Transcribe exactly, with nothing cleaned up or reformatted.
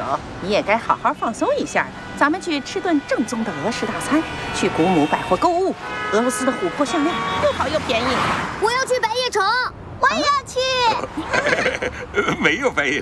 你也该好好放松一下了。咱们去吃顿正宗的俄式大餐，去古姆百货购物，俄罗斯的琥珀项链又好又便宜。 我要去百叶城，我也要去。 没有百叶城。